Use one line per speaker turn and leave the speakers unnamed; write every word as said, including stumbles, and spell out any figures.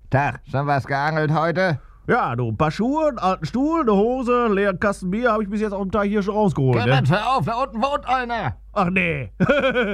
Tag, schon was geangelt heute?
Ja, du, ein paar Schuhe, einen alten Stuhl, eine Hose, einen leeren Kasten Bier habe ich bis jetzt auf dem Tag hier schon rausgeholt. Ne?
Clemens, hör auf, da unten wohnt einer!
Ach nee.